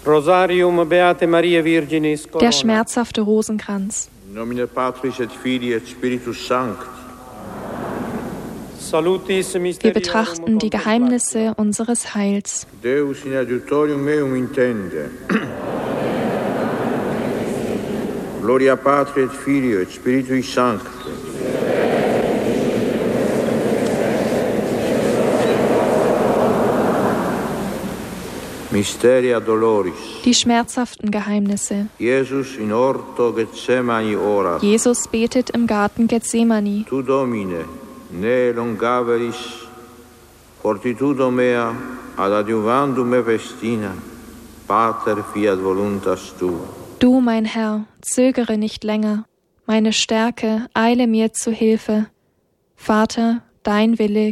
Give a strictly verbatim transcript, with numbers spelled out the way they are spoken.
Rosarium Beate Maria Virginis Corona. Der schmerzhafte Rosenkranz. In nomine Patris et Filii et Spiritus Sancti. Salutis Wir Mysteriorum betrachten die Geheimnisse unseres Heils. Deus in adiutorium meum intende. Gloria Patri et Filio et Spiritui Sancti. Mysteria Doloris. Die schmerzhaften Geheimnisse. Jesus in orto Gethsemani orat. Jesus betet im Garten Gethsemane. Tu Domine, ne longaveris, fortitudo mea, ad adiuvandum me festina, Pater fiat voluntas tua. Du, mein Herr, zögere nicht länger. Meine Stärke, eile mir zu Hilfe. Vater, dein Wille